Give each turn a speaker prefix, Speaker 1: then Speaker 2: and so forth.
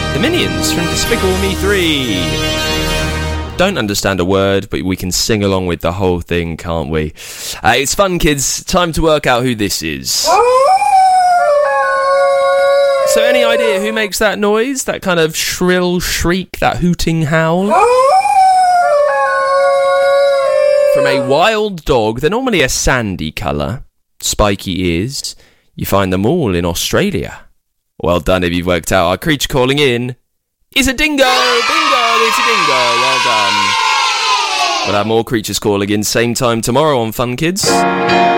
Speaker 1: The Minions from Despicable Me 3. Don't understand a word, but we can sing along with the whole thing, can't we? It's fun, kids. Time to work out who this is. So any idea who makes that noise? That kind of shrill shriek, that hooting howl? From a wild dog. They're normally a sandy colour. Spiky ears. You find them all in Australia. Well done if you've worked out. Our creature calling in is a dingo. Bingo, it's a dingo. Well done. We'll have more creatures calling in same time tomorrow on Fun Kids.